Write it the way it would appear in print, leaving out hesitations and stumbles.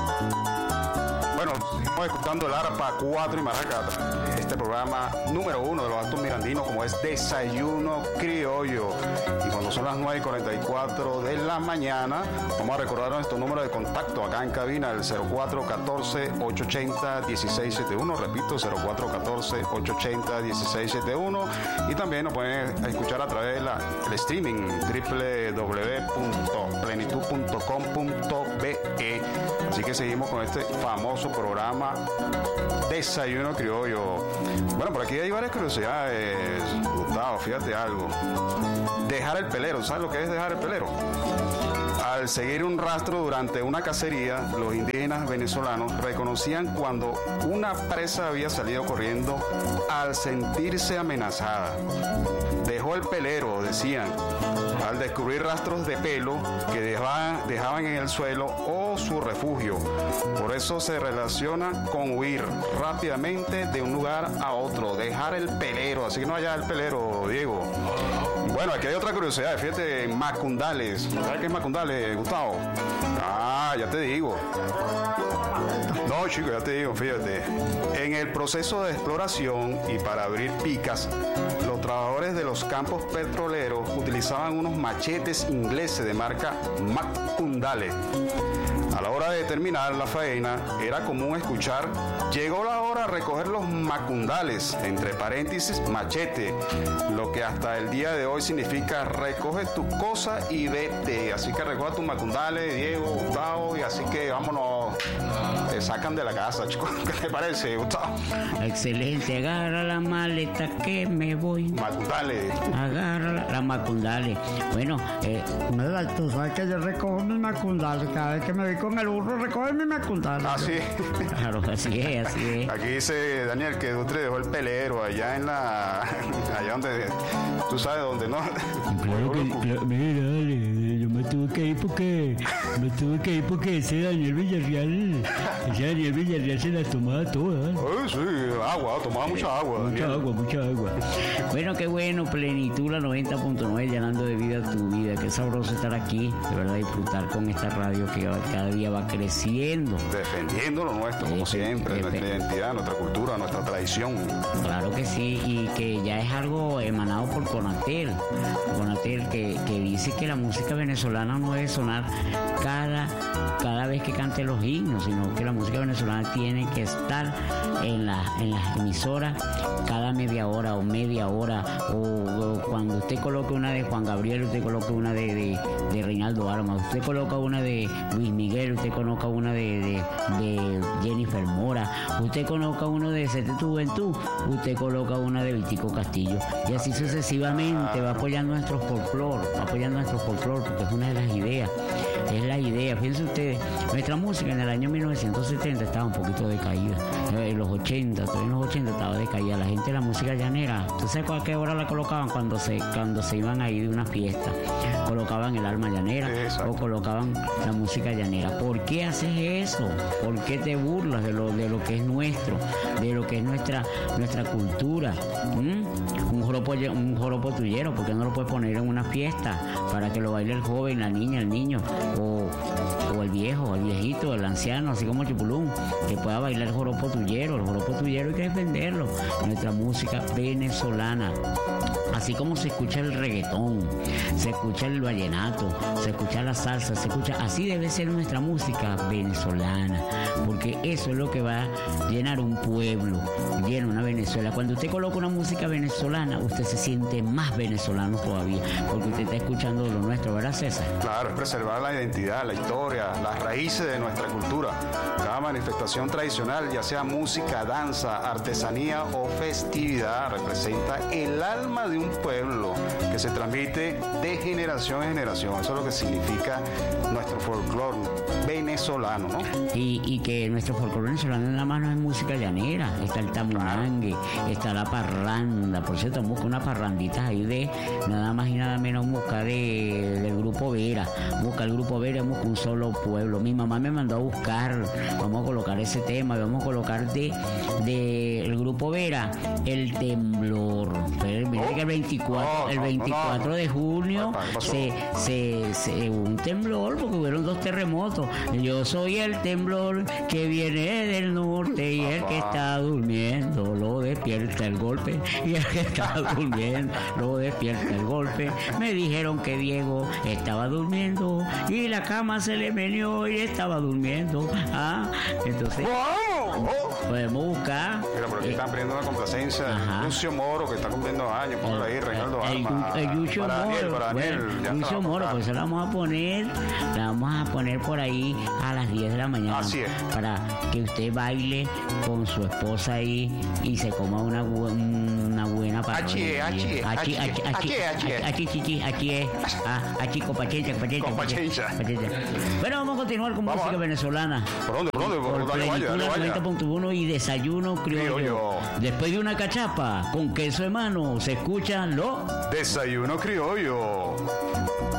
Bueno, estamos escuchando el arpa 4 y maraca. Este programa número 1 de los Altos Mirandinos, como es Desayuno Criollo. Y cuando son las 9:44 de la mañana, vamos a recordar nuestro número de contacto acá en cabina, el 0414-880-1671. Repito, 0414-880-1671. Y también nos pueden escuchar a través del streaming www.plenitud.com.be. Así que seguimos con este famoso programa Desayuno Criollo. Bueno, por aquí hay varias curiosidades, Gustavo, fíjate algo. Dejar el pelero, ¿sabes lo que es dejar el pelero? Al seguir un rastro durante una cacería, los indígenas venezolanos reconocían cuando una presa había salido corriendo al sentirse amenazada. Dejó el pelero, decían, al descubrir rastros de pelo que dejaban en el suelo o su refugio. Por eso se relaciona con huir rápidamente de un lugar a otro, dejar el pelero. Así que no vaya el pelero, Diego. Bueno, aquí hay otra curiosidad, fíjate, Macundales. ¿Sabes qué es Macundales, Gustavo? Ah, ya te digo. No, chico, ya te digo, fíjate. En el proceso de exploración y para abrir picas, los trabajadores de los campos petroleros utilizaban unos machetes ingleses de marca Macundales. A la hora de terminar la faena, era común escuchar: llegó la hora de recoger los macundales, entre paréntesis, machete, lo que hasta el día de hoy significa recoge tu cosa y vete. Así que recoge tus macundales, Diego, Gustavo, y así que vámonos, te sacan de la casa, chicos. ¿Qué te parece, Gustavo? Excelente, agarra la maleta que me voy. Macundales. Agarra la macundales. Bueno, mira, tú sabes que yo recojo mis macundales, cada vez que me voy con el burro recoge mis macundales. Ah, sí. Claro, así es. Aquí dice Daniel que Dutre dejó el pelero allá en allá donde, tú sabes dónde, ¿no? Claro que, mira, dale, yo me tuve que ir porque ese Daniel Villarreal se las tomaba todas. Sí, agua, tomaba mucha agua. Mucha agua. Bueno, qué bueno, Plenitud, la 90.9, llenando de vida tu vida. Qué sabroso estar aquí, de verdad, disfrutar con esta radio que cada día va creciendo. Defendiendo lo nuestro, como siempre, nuestra identidad, nuestra cultura, nuestra tradición. Claro que sí, y que ya es algo emanado por Conatel, que dice que la música venezolana no debe sonar cada vez que cante los himnos, sino que la música venezolana tiene que estar en las emisoras cada media hora o cuando usted coloque una de Juan Gabriel, usted coloque una de Reinaldo Armas, usted coloca una de Luis Miguel, usted coloca una de Jennifer Mora, usted coloca uno de Sete Tu Juventud, usted coloca una de Vitico Castillo, y así sucesivamente va apoyando nuestro folclore, porque es una de las ideas. Es la idea, fíjense ustedes, nuestra música en el año 1970 estaba un poquito decaída, en los 80 estaba decaída, la gente de la música llanera, ¿tú sabes a qué hora la colocaban? Cuando se iban a ir de una fiesta, colocaban el alma llanera. Exacto. O colocaban la música llanera. ¿Por qué haces eso? ¿Por qué te burlas de lo que es nuestro, de lo que es nuestra cultura? Un joropo tuyero, ¿por qué no lo puedes poner en una fiesta para que lo baile el joven, la niña, el niño, o el viejo, el viejito, el anciano, así como Chipulún, que pueda bailar el joropo tuyero hay que defenderlo, nuestra música venezolana. Así como se escucha el reggaetón, se escucha el vallenato, se escucha la salsa, así debe ser nuestra música venezolana, porque eso es lo que va a llenar un pueblo, llena una Venezuela. Cuando usted coloca una música venezolana, usted se siente más venezolano todavía, porque usted está escuchando lo nuestro, ¿verdad, César? Claro, es preservar la identidad, la historia, las raíces de nuestra cultura. Cada manifestación tradicional, ya sea música, danza, artesanía o festividad, representa el alma de un pueblo que se transmite de generación en generación. Eso es lo que significa nuestro folclore venezolano, ¿no? Y que nuestro folclore venezolano nada más no es música llanera, está el tamunangue, está la parranda. Por cierto, busca unas parranditas ahí de nada más y nada menos, busca del grupo Vera, busca el grupo Vera, busca un solo pueblo. Mi mamá me mandó a buscar, vamos a colocar ese tema, vamos a colocar de el grupo Vera, El Temblor. Mira que el 24 de junio se hubo un temblor porque hubieron 2 terremotos. Yo soy el temblor que viene del norte y el que está durmiendo lo despierta el golpe, y el que está durmiendo lo despierta el golpe. Me dijeron que Diego estaba durmiendo y la cama se le meneó y estaba durmiendo. Entonces podemos buscar. Mira, por aquí están pidiendo una complacencia de Lucio Moro, que está cumpliendo años. Ponlo ahí, Reinaldo Alma. El Lucio para Moro. Daniel, para Daniel. Bueno, Lucio Moro, pues la vamos a poner por ahí a las 10 de la mañana. Así es. Para que usted baile con su esposa ahí y se coma una buena parodia. Bueno, vamos a continuar con música venezolana. ¿Por dónde? Por Plenitud 90.1 y Desayuno Criollo. Después de una cachapa con queso de mano, se escuchan los Desayuno Criollo.